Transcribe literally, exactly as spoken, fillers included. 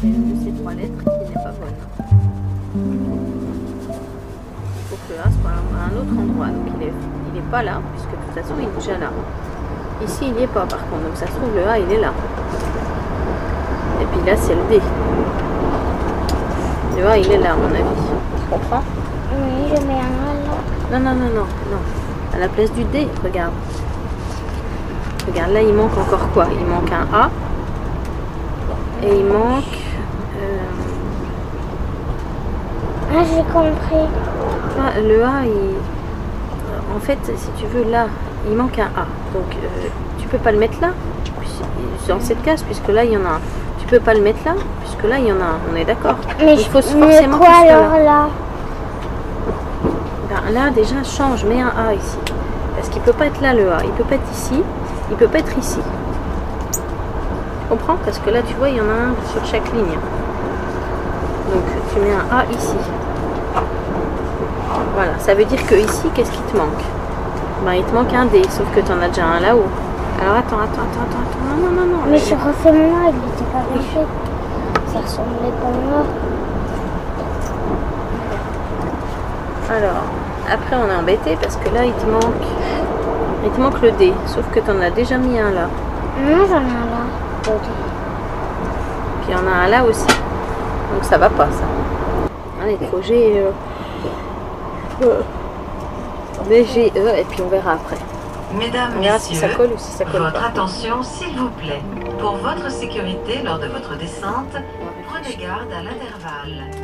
c'est une de ces trois lettres qui n'est pas bonne. Il faut que le A soit à un autre endroit. Donc il n'est il est pas là, puisque de toute façon il est déjà là. Ici il n'y est pas par contre, donc ça se trouve le A il est là. Et puis là c'est le D. Le A il est là à mon avis. Tu comprends? Oui, je mets un A là. Non, non, non, non, non. À la place du D, regarde. Regarde, là il manque encore quoi? Il manque un A. Et il manque... Euh... Ah, j'ai compris. Ah, le A, il... En fait, si tu veux, là, il manque un A. Donc, euh, tu peux pas le mettre là, dans cette case, puisque là, il y en a un. Tu peux pas le mettre là, puisque là, il y en a un. On est d'accord? Mais il faut je... forcément quoi qu'il soit alors là. là, Ben, là, déjà, change, mets un A ici. Parce qu'il peut pas être là, le A. Il peut pas être ici. Il peut pas être ici. Tu comprends? Parce que là, tu vois, il y en a un sur chaque ligne. Donc, tu mets un A ici. Voilà, ça veut dire que ici, qu'est-ce qui te manque? Ben, il te manque un D, sauf que tu en as déjà un là-haut. Alors, attends, attends, attends, attends, attends. Non, non, non, non. mais je refais mon A, il n'était pas bien fait. Ça ressemblait pas à moi. Alors, après, on est embêté parce que là, il te manque... Il te manque le D, sauf que tu en as déjà mis un là. Non, j'en ai un là. Puis il y en a un là aussi. Donc ça va pas ça. Allez, projet euh, euh, B G E et puis on verra après. Mesdames, On verra si messieurs, ça colle ou si ça colle votre pas. attention s'il vous plaît. Pour votre sécurité lors de votre descente, prenez garde à l'intervalle.